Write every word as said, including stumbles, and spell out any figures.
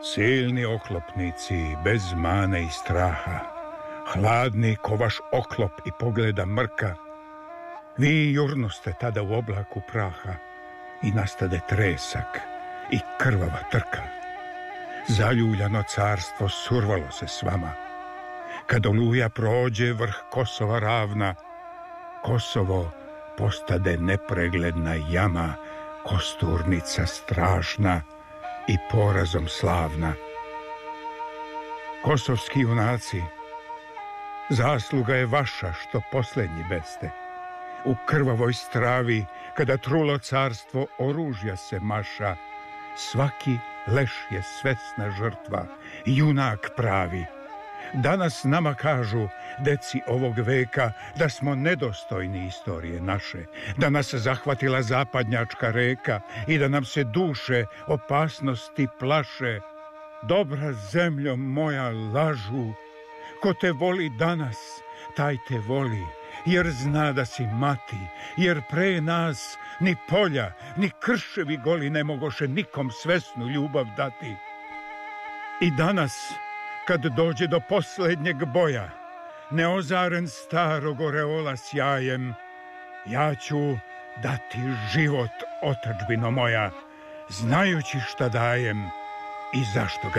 Silni oklopnici, bez mane i straha, hladni ko vaš oklop i pogleda mrka, vi jurnoste tada u oblaku praha i nastade tresak i krvava trka. Zaljuljano carstvo survalo se s vama. Kad oluja prođe vrh Kosova ravna, Kosovo postade nepregledna jama, kosturnica strašna i porazom slavna. Kosovski junaci, zasluga je vaša što posljednji beste. U krvavoj stravi, kada trulo carstvo oružja se maša, svaki leš je svesna žrtva, junak pravi. Danas nama kažu, deci ovog veka, da smo nedostojni istorije naše, da nas zahvatila zapadnjačka reka i da nam se duše opasnosti plaše. Dobra zemljo moja, lažu, ko te voli danas, taj te voli, jer zna da si mati, jer pre nas ni polja, ni krševi goli ne mogoše nikom svesnu ljubav dati. I danas, kad dođe do posljednjeg boja, neozaren starog oreola sjajem, ja ću dati život, otadžbino moja, znajući šta dajem i zašto ga